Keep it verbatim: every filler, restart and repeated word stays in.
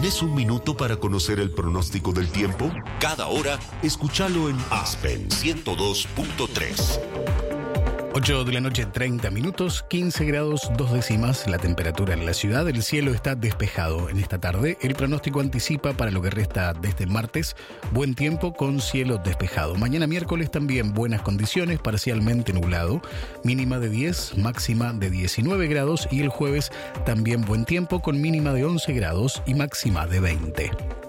¿Tenés un minuto para conocer el pronóstico del tiempo? Cada hora, escúchalo en Aspen ciento dos punto tres. ocho de la noche, treinta minutos, quince grados, dos décimas la temperatura en la ciudad. El cielo está despejado en esta tarde. El pronóstico anticipa para lo que resta desde martes buen tiempo con cielo despejado. Mañana miércoles también buenas condiciones, parcialmente nublado. Mínima de diez, máxima de diecinueve grados. Y el jueves también buen tiempo con mínima de once grados y máxima de veinte.